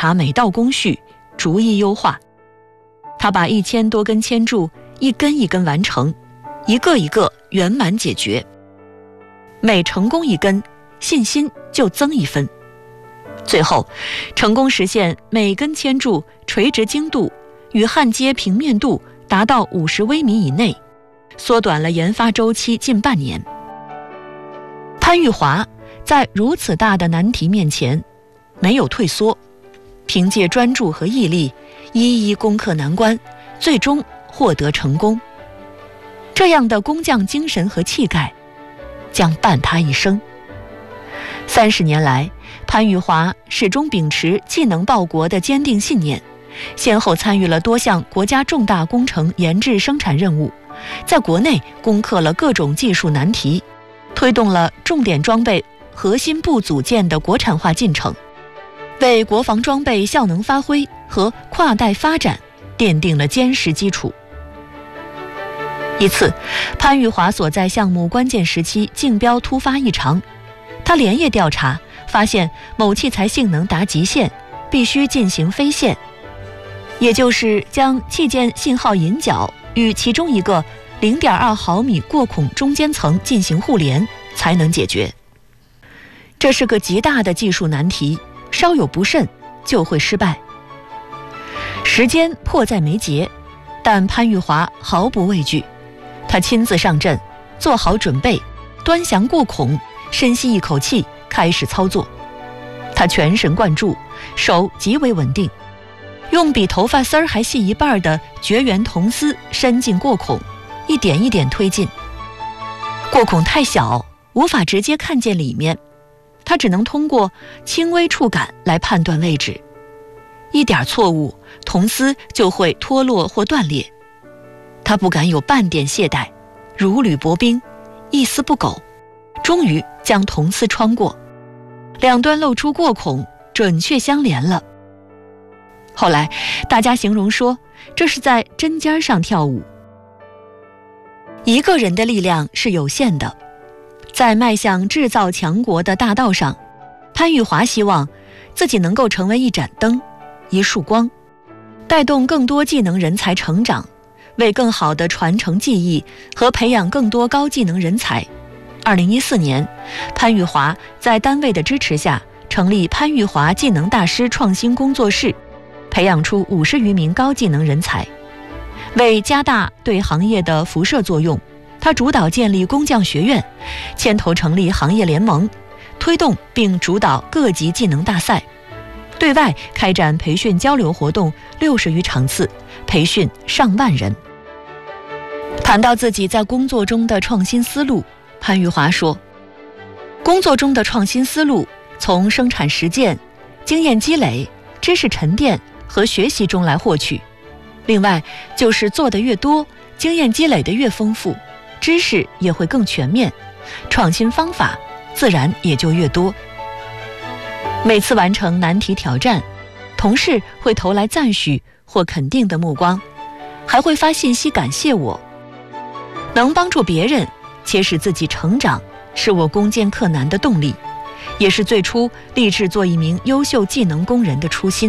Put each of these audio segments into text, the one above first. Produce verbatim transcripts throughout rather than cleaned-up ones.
察每道工序，逐一优化。他把一千多根铅柱一根一根完成，一个一个圆满解决。每成功一根，信心就增一分。最后，成功实现每根铅柱垂直精度与焊接平面度达到五十微米以内，缩短了研发周期近半年。潘玉华在如此大的难题面前没有退缩，凭借专注和毅力，一一攻克难关，最终获得成功。这样的工匠精神和气概将伴他一生。三十年来，潘玉华始终秉持技能报国的坚定信念，先后参与了多项国家重大工程研制生产任务，在国内攻克了各种技术难题，推动了重点装备核心部组件的国产化进程，为国防装备效能发挥和跨代发展奠定了坚实基础。一次，潘玉华所在项目关键时期竞标突发异常，他连夜调查，发现某器材性能达极限，必须进行飞线，也就是将器件信号引脚与其中一个 零点二毫米过孔中间层进行互联，才能解决。这是个极大的技术难题，稍有不慎就会失败。时间迫在眉睫，但潘玉华毫不畏惧，他亲自上阵，做好准备，端详过孔，深吸一口气，开始操作。他全神贯注，手极为稳定，用比头发丝儿还细一半的绝缘铜丝伸进过孔，一点一点推进。过孔太小，无法直接看见里面，他只能通过轻微触感来判断位置。一点错误，铜丝就会脱落或断裂。他不敢有半点懈怠，如履薄冰，一丝不苟，终于将铜丝穿过，两端露出过孔，准确相连了。后来大家形容说，这是在针尖上跳舞。一个人的力量是有限的，在迈向制造强国的大道上，潘玉华希望自己能够成为一盏灯，一束光，带动更多技能人才成长，为更好地传承技艺和培养更多高技能人才。二零一四年，潘玉华在单位的支持下，成立潘玉华技能大师创新工作室，培养出五十余名高技能人才。为加大对行业的辐射作用，他主导建立工匠学院，牵头成立行业联盟，推动并主导各级技能大赛，对外开展培训交流活动六十余场次，培训上万人。谈到自己在工作中的创新思路，潘玉华说，工作中的创新思路从生产实践、经验积累、知识沉淀和学习中来获取，另外就是做得越多，经验积累得越丰富，知识也会更全面，创新方法自然也就越多。每次完成难题挑战，同事会投来赞许或肯定的目光，还会发信息感谢我。能帮助别人且使自己成长，是我攻坚克难的动力，也是最初立志做一名优秀技能工人的初心。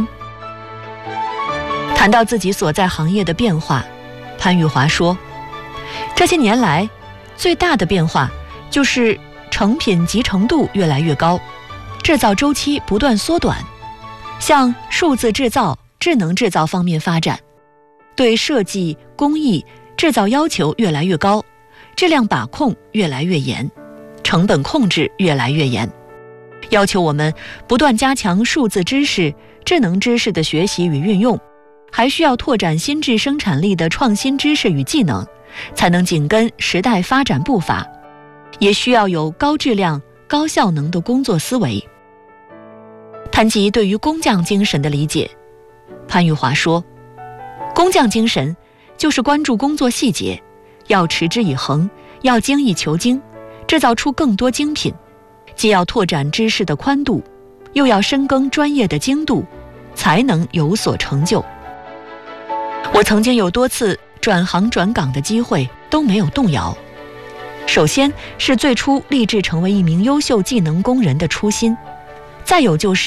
谈到自己所在行业的变化，潘玉华说，这些年来最大的变化就是成品集成度越来越高，制造周期不断缩短，向数字制造、智能制造方面发展，对设计、工艺、制造要求越来越高，质量把控越来越严，成本控制越来越严，要求我们不断加强数字知识、智能知识的学习与运用，还需要拓展新质生产力的创新知识与技能，才能紧跟时代发展步伐，也需要有高质量、高效能的工作思维。谈及对于工匠精神的理解，潘玉华说，工匠精神就是关注工作细节，要持之以恒，要精益求精，制造出更多精品，既要拓展知识的宽度，又要深耕专业的精度，才能有所成就。我曾经有多次转行转岗的机会都没有动摇，首先是最初立志成为一名优秀技能工人的初心，再有就是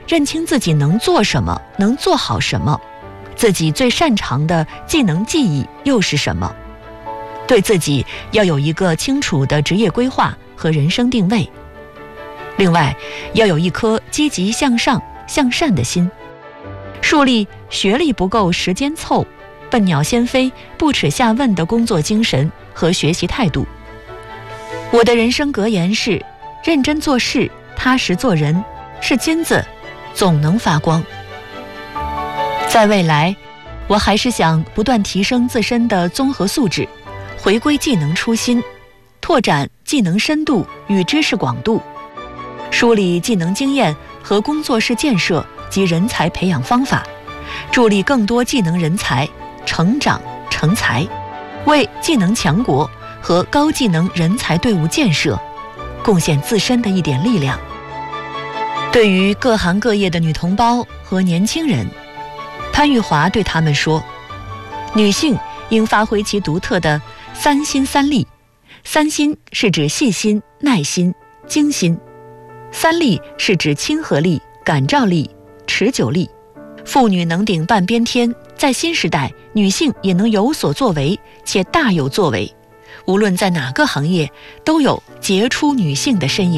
认清自己能做什么，能做好什么，自己最擅长的技能技艺又是什么，对自己要有一个清楚的职业规划和人生定位。另外，要有一颗积极向上、向善的心，树立学历不够时间凑，笨鸟先飞不耻下问的工作精神和学习态度。我的人生格言是：认真做事，踏实做人，是金子，总能发光。在未来，我还是想不断提升自身的综合素质，回归技能初心，拓展技能深度与知识广度，梳理技能经验和工作室建设及人才培养方法，助力更多技能人才成长成才，为技能强国和高技能人才队伍建设贡献自身的一点力量。对于各行各业的女同胞和年轻人，潘玉华对他们说，女性应发挥其独特的三心三力。三心是指细心、耐心、精心；三力是指亲和力、感召力、持久力。妇女能顶半边天，在新时代，女性也能有所作为，且大有作为。无论在哪个行业，都有杰出女性的身影。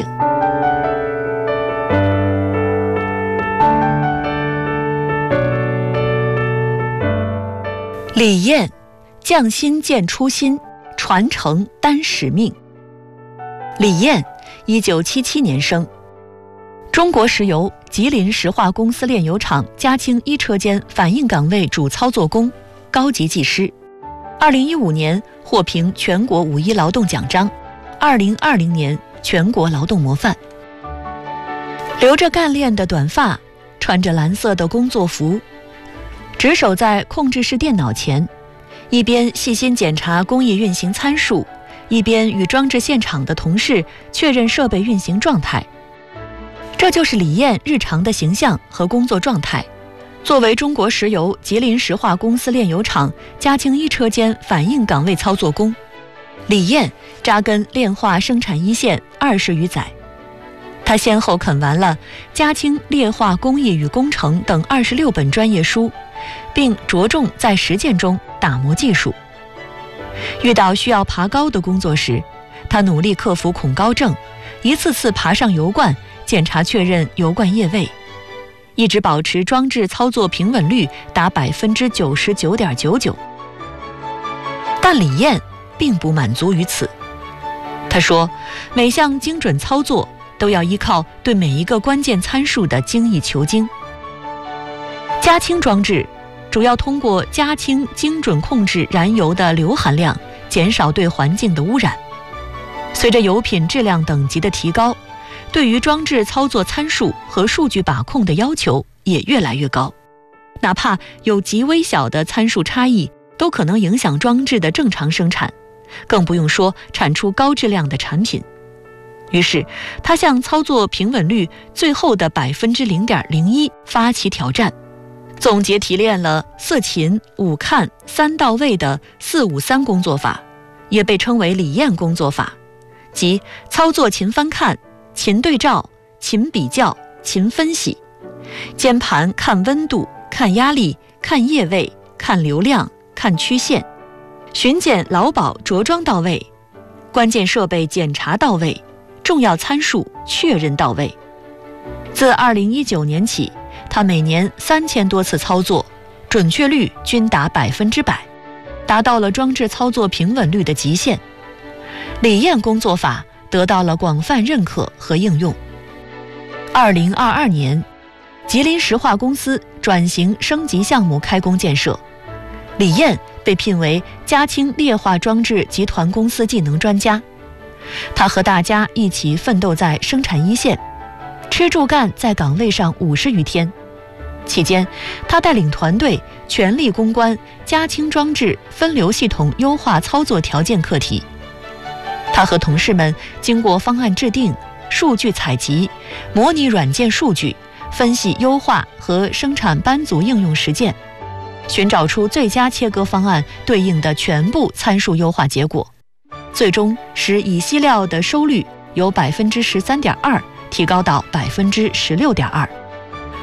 李艳，匠心见初心，传承担使命。李艳，一九七七年生，中国石油吉林石化公司炼油厂嘉兴一车间反应岗位主操作工，高级技师。二零一五年获评全国五一劳动奖章，二零二零年全国劳动模范。留着干练的短发，穿着蓝色的工作服，直守在控制室电脑前，一边细心检查工艺运行参数，一边与装置现场的同事确认设备运行状态。这就是李艳日常的形象和工作状态。作为中国石油吉林石化公司炼油厂嘉兴一车间反应岗位操作工，李艳扎根炼化生产一线二十余载。他先后啃完了嘉兴炼化工艺与工程等二十六本专业书，并着重在实践中打磨技术。遇到需要爬高的工作时，他努力克服恐高症，一次次爬上油罐，检查确认油罐液位，一直保持装置操作平稳率达百分之九十九点九九。但李艳并不满足于此，他说，每项精准操作都要依靠对每一个关键参数的精益求精。嘉氢装置主要通过嘉氢精准控制燃油的硫含量，减少对环境的污染。随着油品质量等级的提高，对于装置操作参数和数据把控的要求也越来越高，哪怕有极微小的参数差异，都可能影响装置的正常生产，更不用说产出高质量的产品。于是，他向操作平稳率最后的百分之零点零一发起挑战，总结提炼了四勤五看三到位的四五三工作法，也被称为李艳工作法，即操作勤翻看、勤对照、勤比较、勤分析，键盘看温度、看压力、看液位、看流量、看曲线，巡检劳保着装到位，关键设备检查到位，重要参数确认到位。自二零一九年起，他每年三千多次操作，准确率均达百分之百，达到了装置操作平稳率的极限。李艳工作法得到了广泛认可和应用。二零二二年，吉林石化公司转型升级项目开工建设，李艳被聘为嘉兴炼化装置集团公司技能专家。他和大家一起奋斗在生产一线，吃住干在岗位上五十余天。期间，他带领团队全力攻关嘉兴装置分流系统优化操作条件课题。他和同事们经过方案制定、数据采集、模拟软件数据、分析优化和生产班组应用实践，寻找出最佳切割方案对应的全部参数优化结果，最终使乙烯料的收率由百分之十三点二提高到百分之十六点二。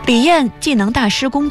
李燕既能大施工